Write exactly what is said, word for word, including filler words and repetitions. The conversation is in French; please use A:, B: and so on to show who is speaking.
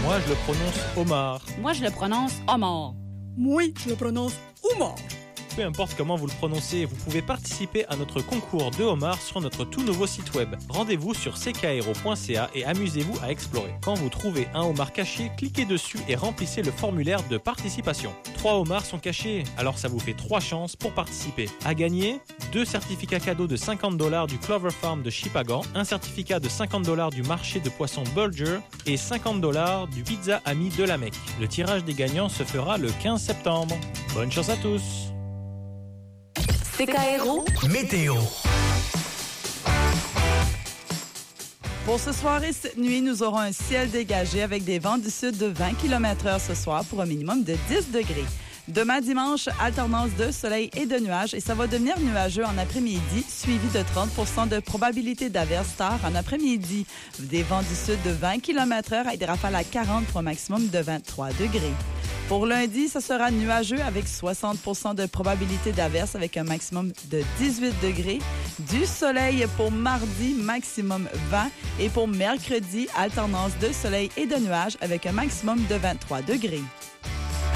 A: Moi, je le prononce Omar.
B: Moi, je le prononce Omar.
C: Moi, je le prononce Oumar.
A: Peu importe comment vous le prononcez, vous pouvez participer à notre concours de homard sur notre tout nouveau site web. Rendez-vous sur c k r o point c a et amusez-vous à explorer. Quand vous trouvez un homard caché, cliquez dessus et remplissez le formulaire de participation. Trois homards sont cachés, alors ça vous fait trois chances pour participer. À gagner, deux certificats cadeaux de cinquante dollars du Clover Farm de Shippagan, un certificat de cinquante dollars du marché de poissons Bulger et cinquante dollars du Pizza Ami de la Mecque. Le tirage des gagnants se fera le quinze septembre. Bonne chance à tous!
D: C K R O
E: Météo.
C: Pour ce soir et cette nuit, nous aurons un ciel dégagé avec des vents du sud de vingt kilomètres heure ce soir pour un minimum de dix degrés. Demain dimanche, alternance de soleil et de nuages et ça va devenir nuageux en après-midi, suivi de trente pour cent de probabilité d'averse tard en après-midi. Des vents du sud de vingt kilomètres heure et des rafales à quarante pour un maximum de vingt-trois degrés. Pour lundi, ça sera nuageux avec soixante pour cent de probabilité d'averse avec un maximum de dix-huit degrés. Du soleil pour mardi, maximum vingt. Et pour mercredi, alternance de soleil et de nuages avec un maximum de vingt-trois degrés.